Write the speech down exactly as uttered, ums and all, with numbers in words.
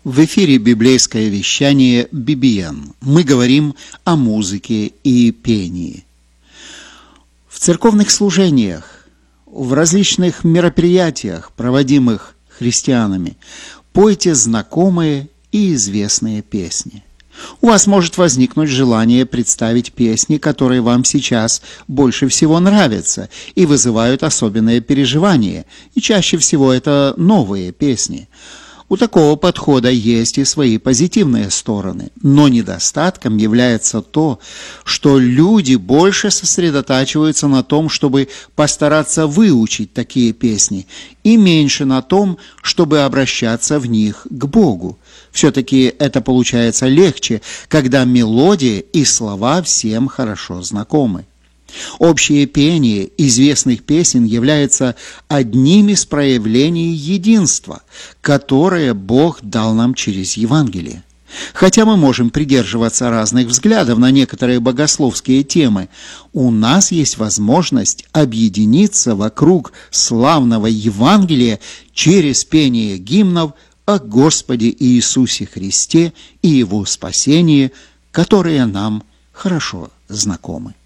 В эфире библейское вещание би би эн. Мы говорим о музыке и пении. В церковных служениях, в различных мероприятиях, проводимых христианами, пойте знакомые и известные песни. У вас может возникнуть желание представить песни, которые вам сейчас больше всего нравятся и вызывают особенное переживание, и чаще всего это новые песни. У такого подхода есть и свои позитивные стороны, но недостатком является то, что люди больше сосредотачиваются на том, чтобы постараться выучить такие песни, и меньше на том, чтобы обращаться в них к Богу. Все-таки это получается легче, когда мелодия и слова всем хорошо знакомы. Общее пение известных песен является одним из проявлений единства, которое Бог дал нам через Евангелие. Хотя мы можем придерживаться разных взглядов на некоторые богословские темы, у нас есть возможность объединиться вокруг славного Евангелия через пение гимнов о Господе Иисусе Христе и Его спасении, которые нам хорошо знакомы.